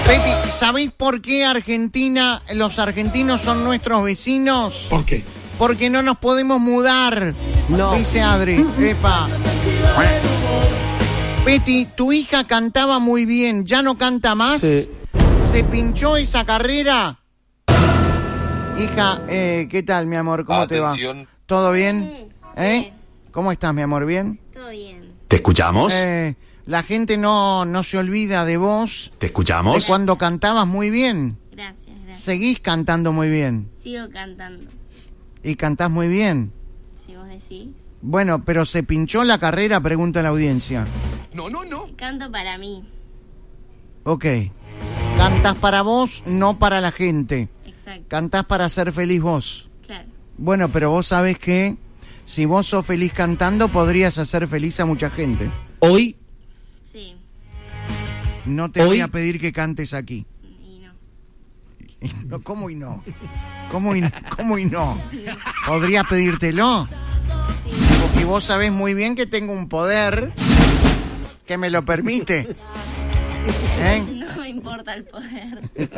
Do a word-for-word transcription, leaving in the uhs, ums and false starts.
Peti, ¿sabéis por qué Argentina, los argentinos son nuestros vecinos? ¿Por qué? Porque no nos podemos mudar, No. dice Adri. Epa. Peti, tu hija cantaba muy bien, ¿ya no canta más? Sí. ¿Se pinchó esa carrera? Hija, eh, ¿qué tal, mi amor? ¿Cómo Atención. te va? ¿Todo bien? ¿Eh? ¿Cómo estás, mi amor? ¿Bien? Todo bien. ¿Te escuchamos? Eh, la gente no, no se olvida de vos, ¿Te de escuchamos? cuando cantabas muy bien. Gracias, gracias. Seguís cantando muy bien. Sigo cantando. Y cantás muy bien. Si vos decís. Bueno, pero ¿se pinchó la carrera? Pregunta la audiencia. No, no, no. Canto para mí. Ok. Cantás para vos, no para la gente. Exacto. Cantás para ser feliz vos. Claro. Bueno, pero vos sabés que si vos sos feliz cantando, podrías hacer feliz a mucha gente. Hoy, Sí. No te Hoy- voy a pedir que cantes aquí. Y no. No, ¿cómo y no? ¿Cómo y, cómo y no? ¿Podría pedírtelo? Y vos sabés muy bien que tengo un poder que me lo permite. ¿Eh? No me importa el poder.